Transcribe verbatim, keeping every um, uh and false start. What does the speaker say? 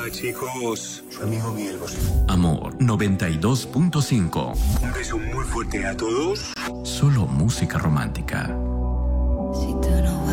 Hola, chicos. Su amigo Miguel Bosé. Amor noventa y dos punto cinco. Un beso muy fuerte a todos. Solo música romántica. Si tú no